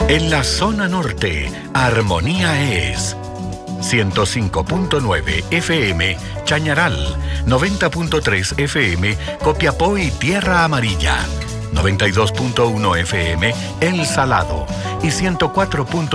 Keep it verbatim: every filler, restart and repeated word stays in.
En la zona norte, Armonía es ciento cinco punto nueve F M Chañaral, noventa punto tres F M Copiapó y Tierra Amarilla, noventa y dos punto uno F M El Salado y ciento cuatro punto